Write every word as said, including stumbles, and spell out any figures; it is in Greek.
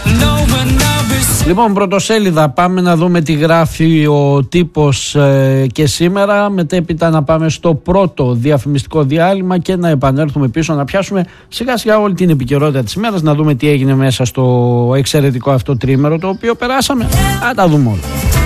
Λοιπόν, πρωτοσέλιδα, πάμε να δούμε τι γράφει ο τύπος ε, και σήμερα. Μετέπειτα να πάμε στο πρώτο διαφημιστικό διάλειμμα και να επανέλθουμε πίσω, να πιάσουμε σιγά σιγά όλη την επικαιρότητα της ημέρας, να δούμε τι έγινε μέσα στο εξαιρετικό αυτό τρίμερο το οποίο περάσαμε. Θα τα δούμε όλα.